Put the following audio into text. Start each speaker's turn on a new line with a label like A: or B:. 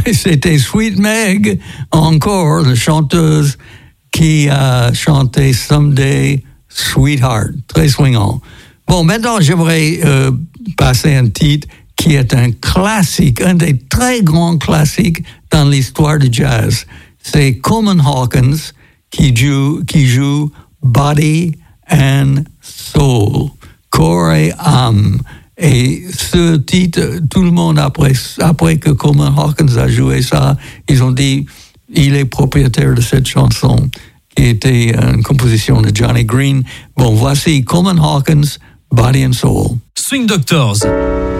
A: Et c'était Sweet Meg, encore, la chanteuse qui a chanté Someday Sweetheart, très swingant. Bon, maintenant, j'aimerais passer un titre qui est un classique, un des très grands classiques dans l'histoire du jazz. C'est Coleman Hawkins qui joue Body and Soul, corps et âme. Et ce titre, tout le monde, après que Coleman Hawkins a joué ça, ils ont dit, il est propriétaire de cette chanson, qui était une composition de Johnny Green. Bon, voici Coleman Hawkins, Body and Soul.
B: Swing Doctors.